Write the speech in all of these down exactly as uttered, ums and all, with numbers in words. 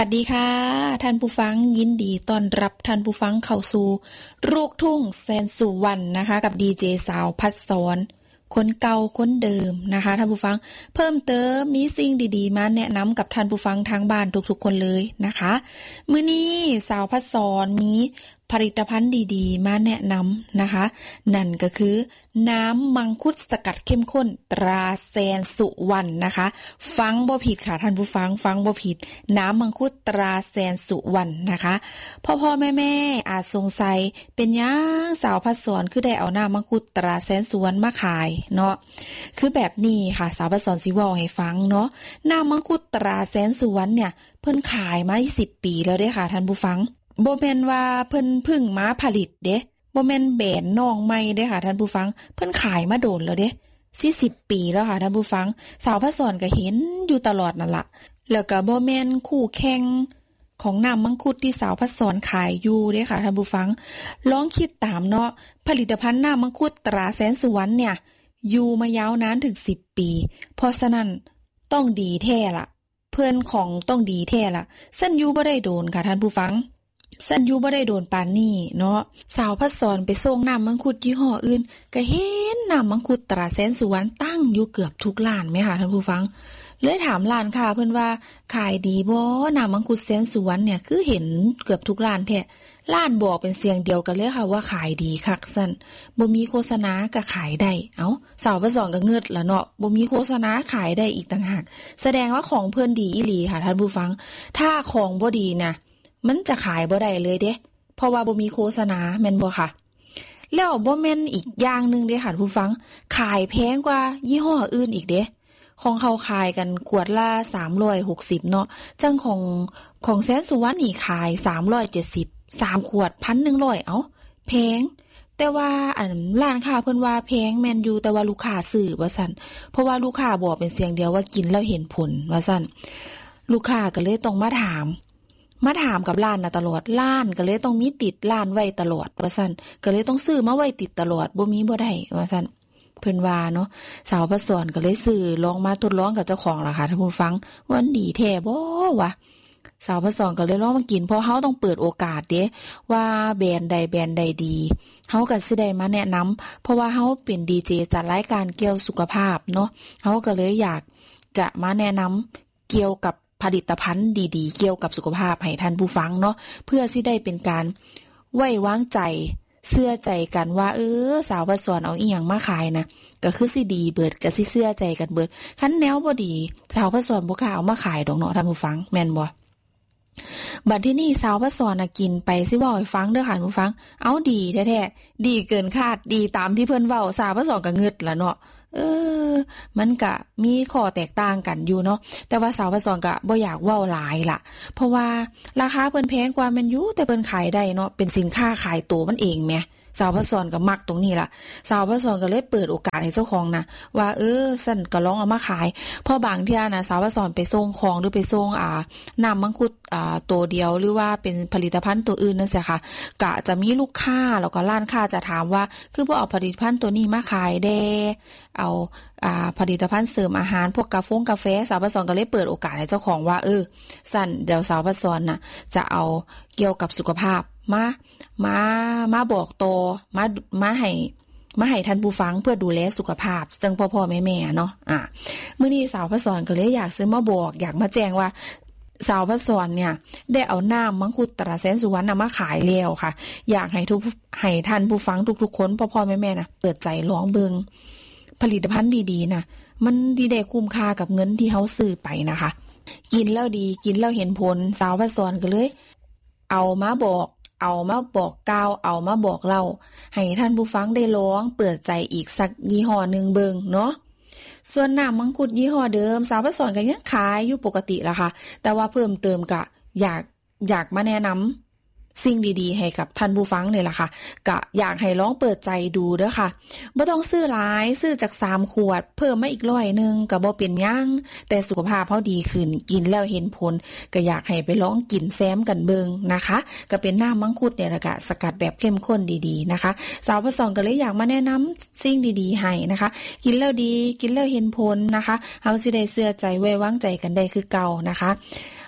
สวัสดีค่ะท่านผู้ฟังยินดีต้อนรับท่านผู้ฟังเข้าสู่ลูกทุ่งแสนสุวรรณนะคะกับดีเจสาวพัดสอนคนเก่าคนเดิมนะคะท่านผู้ฟังเพิ่มเติมมีสิ่งดีๆมาแนะนำกับท่านผู้ฟังทางบ้านทุกๆคนเลยนะคะมื้อนี้สาวพัดสอนมีผลิตภัณฑ์ดีๆมาแนะนำนะคะนั่นก็คือน้ำมังคุดสกัดเข้มข้นตราแสนสุวรรณนะคะฟังบ่ผิดค่ะท่านผู้ฟังฟังบ่ผิดน้ำมังคุดตราแสนสุวรรณนะคะพ่อๆแม่ๆอาจสงสัยเป็นหยังสาวพัดสอนคือได้เอาน้ำมังคุดตราแสนสุวรรณมาขายเนาะคือแบบนี้ค่ะสาวพัดสอนสิเว้าให้ฟังเนาะน้ำมังคุดตราแสนสุวรรณเนี่ยเพิ่นขายมาสิบปีแล้วเด้ค่ะท่านผู้ฟังบ่แม่นว่าเพิ่นเพิ่งมาผลิตเด้บ่แม่นแบรนด์น้องใหม่เด้ค่ะท่านผู้ฟังเพิ่นขายมาโดนแล้วเด้สี่สิบปีแล้วค่ะท่านผู้ฟังสาวพัดสอนก็เห็นอยู่ตลอดนั่นล่ะแล้วก็บ่แม่นคู่แข่งของน้ำมังคุดที่สาวพัดสอนขายอยู่เด้ค่ะท่านผู้ฟังลองคิดตามเนาะผลิตภัณฑ์น้ำมังคุดตราแสนสุวรรณเนี่ยอยู่มายาวนานถึงสิบปีเพราะฉะนั้นต้องดีแท้ล่ะเพิ่นของต้องดีแท้ล่ะซั่นอยู่บ่ได้โดนค่ะท่านผู้ฟังสัญญูบ่ได้โดนปานนี้เนาะสาวพัดสอนไปส่งน้ำมังคุดยี่ห้ออื่นก็เห็นน้ำมังคุดตราแสนสุวรรณตั้งอยู่เกือบทุกร้านไหมคะท่านผู้ฟังเลยถามร้านค้าเพิ่นว่าขายดีบ่น้ำมังคุดแสนสุวรรณเนี่ยคือเห็นเกือบทุกร้านแท้ร้านบอกเป็นเสียงเดียวกันเลยค่ะว่าขายดีคักซั่นบ่มีโฆษณาก็ขายได้เอ้าสาวพัดสอนก็เงิดละเนาะบ่มีโฆษณาขายได้อีกต่างหากแสดงว่าของเพิ่นดีอีหลีค่ะท่านผู้ฟังถ้าของบ่ดีนะมันจะขายบ่ได้เลยเด้เพราะว่าบ่มีโฆษณาแม่นบ่ค่ะแล้วบ่แม่นอีกอย่างนึงเด้ค่ะผู้ฟังขายแพงกว่ายี่ห้ออื่นอีกเด้ของเขาขายกันขวดละสามร้อยหกสิบเนาะจังของของแสนสุวรรณนี่ขายสามร้อยเจ็ดสิบ สามขวด หนึ่งพันหนึ่งร้อย เอ้าแพงแต่ว่าอันร้านค้าเพิ่นว่าแพงแม่นอยู่แต่ว่าลูกค้าซื้อว่าซั่นเพราะว่าลูกค้าบอกเป็นเสียงเดียวว่ากินแล้วเห็นผลว่าซั่นลูกค้าก็เลยต้องมาถามมาถามกับร้านน่ะตลอดร้านก็เลยต้องมีติดร้านไว้ตลอดว่าซั่นก็เลยต้องซื้อมาไว้ติดตลอดบ่มีบ่ได้ว่าซั่นเพิ่นว่าเนาะสาวพัดสอนก็เลยซื้อลองมาทดลองกับเจ้าของล่ะค่ะท่านผู้ฟังว่ามันดีแท้บ่วะสาวพัดสอนก็เลยลองมากินเพราะเฮาต้องเปิดโอกาสเด้ว่าแบรนด์ใดแบรนด์ใดดีเฮาก็สิได้มาแนะนำเพราะว่าเฮาเป็นดีเจจัดรายการเกี่ยวสุขภาพเนาะเฮาก็เลยอยากจะมาแนะนำเกี่ยวกับผลิตภัณฑ์ดีๆเกี่ยวกับสุขภาพให้ท่านผู้ฟังเนาะเพื่อสิได้เป็นการไว้วางใจเชื่อใจกันว่าเออสาวพัดสอนเอาอีหยังมาขายนะก็คือสิดีเบิดก็สิเชื่อใจกันเบิดคันแนวบ่ดีสาวพัดสอนบ่กล้าเอามาขายดอกเนาะท่านผู้ฟังแม่นบ่บัดที่นี่สาวพัดสอนน่ะกินไปสิเว้าให้ฟังเด้อค่ะผู้ฟังเอาดีแท้ๆดีเกินคาดดีตามที่เพิ่นเว้าสาวพัดสอนก็งึดล่ะเนาะเออมันก็มีข้อแตกต่างกันอยู่เนาะแต่ว่าสาวพัดสอนก็บ่อยากเว้าหลายล่ะเพราะว่าราคาเพิ่นแพงกว่าแม่นอยู่แต่เพิ่นขายได้เนาะเป็นสินค้าขายตัวมันเองแหมสาวพัดสอนก็มักตรงนี้ล่ะสาวพัดสอนก็เลยเปิดโอกาสให้เจ้าของนะว่าเออสั่นก็ลองเอามาขายเพราะบางเที่ยนะสาวพัดสอนไปส่งของหรือไปส่งอ่าน้ำมังคุดอ่าตัวเดียวหรือว่าเป็นผลิตภัณฑ์ตัวอื่นนั่นสิค่ะก็จะมีลูกค้าแล้วก็ร้านค้าจะถามว่าคือบ่เอาผลิตภัณฑ์ตัวนี้มาขายแด่เอาอ่าผลิตภัณฑ์เสริมอาหารพวกกาแฟกาแฟสาวพัดสอนก็เลยเปิดโอกาสให้เจ้าของว่าเออสั่นเดี๋ยวสาวพัดสอนน่ะจะเอาเกี่ยวกับสุขภาพมามามาบอกโตมามาให้มาให้ท่านผู้ฟังเพื่อดูแลสุขภาพจังพ่อๆแม่ๆเนาะอ่ะมื้อนี้สาวพัดสอนก็เลยอยากซื้อมาบอกอยากมาแจ้งว่าสาวพัดสอนเนี่ยได้เอาน้ำมังคุดตราแสนสุวรรณมาขายแล้วค่ะอยากให้ทุกให้ท่านผู้ฟังทุกๆคนพ่อๆแม่ๆนะเปิดใจลองเบิ่งผลิตภัณฑ์ดีๆนะมันดีได้คุ้มค่ากับเงินที่เฮาซื้อไปนะคะกินแล้วดีกินแล้วเห็นผลสาวพัดสอนก็เลยเอามาบอกเอามาบอกกล่าวเอามาบอกเล่าให้ท่านผู้ฟังได้ลองเปิดใจอีกสักยี่ห้อนึงเบิ่งเนาะส่วนน้ำมังคุดยี่ห้อเดิมสาวพัดสอนก็ยังขายอยู่ปกติล่ะค่ะแต่ว่าเพิ่มเติมก็อยากอยากมาแนะนำสิ่งดีๆให้กับท่านผู้ฟังนี่แหละค่ะก็อยากให้ลองเปิดใจดูเด้อค่ะบ่ต้องซื้อหลายซื้อจากสามขวดเพิ่มมาอีกร้อยนึงก็บ่เป็นหยังแต่สุขภาพเฮาดีขึ้นกินแล้วเห็นผลก็อยากให้ไปลองกินแซมกันเบิ่งนะคะก็เป็นน้ำมังคุดเนี่ยแหละค่ะสกัดแบบเข้มข้นดีๆนะคะสาวประสองก็เลยอยากมาแนะนำสิ่งดีๆให้นะคะกินแล้วดีกินแล้วเห็นผลนะคะเฮาสิได้เชื่อใจไว้วางใจกันได้คือเก่านะคะ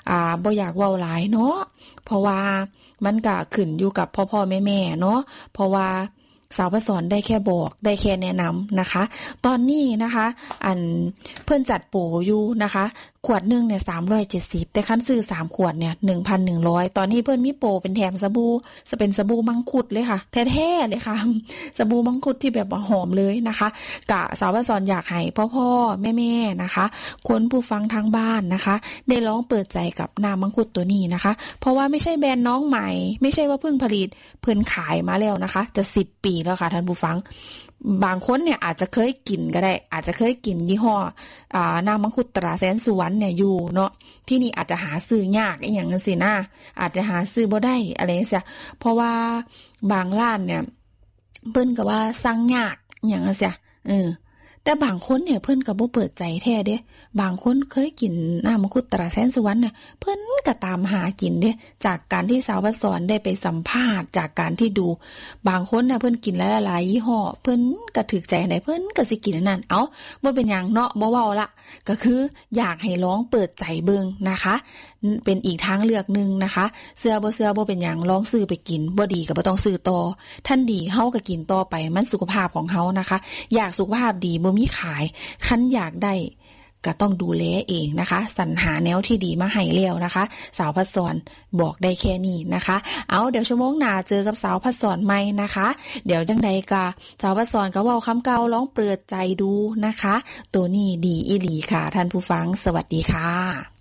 อ่าบ่อยากเว้าหลายเนาะเพราะว่ามันก็ขึ้นอยู่กับพ่อๆแม่ๆเนาะเพราะว่าสาวพสอนได้แค่บอกได้แค่แนะนำนะคะตอนนี้นะคะอันเพิ่นจัดโปรอยู่นะคะขวดนึงเนี่ยสามร้อยเจ็ดสิบแต่คันซื้อสามขวดเนี่ย หนึ่งพันหนึ่งร้อย ตอนนี้เพิ่นมีโปรเป็นแถมสบู่จะเป็นสบู่มังคุดเลยค่ะแท้ๆเลยค่ะสบู่มังคุดที่แบบหอมเลยนะคะกะสาวพสอนอยากให้พ่อๆแม่ๆนะคะคนผู้ฟังทางบ้านนะคะได้ลองเปิดใจกับน้ำมังคุดตัวนี้นะคะเพราะว่าไม่ใช่แบรนด์น้องใหม่ไม่ใช่ว่าเพิ่งผลิตเพิ่นขายมาแล้วนะคะจะสิบปีแล้วค่ะท่านผู้ฟังบางคนเนี่ยอาจจะเคยกินก็ได้อาจจะเคยกินยี่ห้ออ่าน้ำมังคุดตราแสนสุวรรณเนี่ยอยู่เนาะที่นี่อาจจะหาซื้อยากอีหยังจังซี่นะอาจจะหาซื้อบ่ได้อะไรจังซี่เพราะว่าบางร้านเนี่ยเพิ่นก็ว่าสั่งยากอีหยังจังซี่เออแต่บางคนเนี่ยเพิ่นก็บ่เปิดใจแท้เด้บางคนเคยกินน้ำมังคุดตราแสนสุวรรณเนี่ยเพิ่นก็ตามหากินเด้จากการที่สาวพสอนได้ไปสัมภาษณ์จากการที่ดูบางคนน่ะเพิ่นกินหลายๆยี่ห้อเพิ่นก็ถูกใจอันใดเพิ่นก็สิกินอันนั้นเอ้าบ่เป็นหยังเนาะบ่เว้าละก็คืออยากให้ลองเปิดใจเบิ่งนะคะเป็นอีกทางเลือกนึงนะคะเสื้อบ่เสื้อบ่เป็นหยังลองซื้อไปกินบ่ดีก็บ่ต้องซื้อต่อท่านดีเฮาก็กินต่อไปมันสุขภาพของเฮานะคะอยากสุขภาพดีบ่มีขายคันอยากได้ก็ต้องดูแลเองนะคะสรรหาแนวที่ดีมาให้แล้วนะคะสาวพัดสอนบอกได้แค่นี้นะคะเอาเดี๋ยวชั่วโมงหน้าเจอกับสาวพัดสอนใหม่นะคะเดี๋ยวจังใดก็สาวพัดสอนก็เว้าคำเก่าลองเปิดใจดูนะคะตัวนี้ดีอีหลีค่ะท่านผู้ฟังสวัสดีค่ะ